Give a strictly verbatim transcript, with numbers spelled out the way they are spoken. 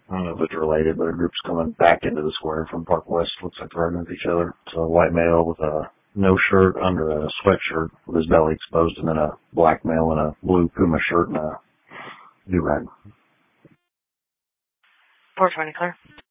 I don't know if it's related, but a group's coming back into the square from Park West. Looks like they're arguing with each other. It's a white male with a no shirt under a sweatshirt with his belly exposed, and then a black male in a blue Puma shirt and a do-rag. four twenty, clear.